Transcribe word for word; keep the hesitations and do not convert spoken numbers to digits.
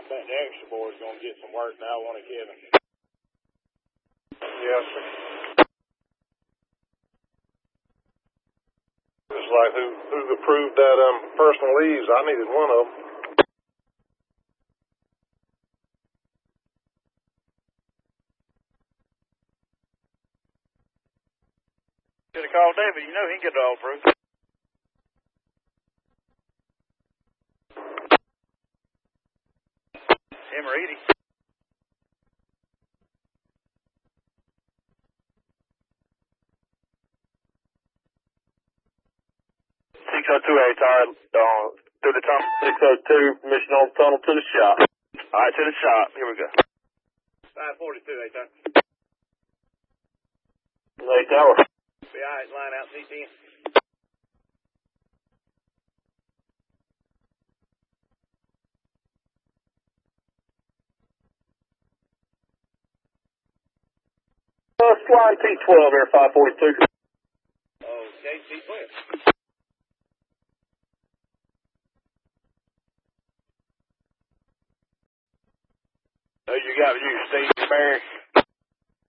think the extra board's going to get some work now, won't it, Kevin? Yes, sir. It's like who who approved that um personal leaves? I needed one of them. Should have called David. You know he can get it all approved. Him or Edie. six oh two A tired uh, through the tunnel. six oh two, mission on the tunnel to the shop. All right, to the shop. Here we go. five forty-two, A tower. A tower. Be all right, line out C ten. Uh, slide T twelve there, five forty-two. Okay, T twelve. Who you got with you, Steve Barry?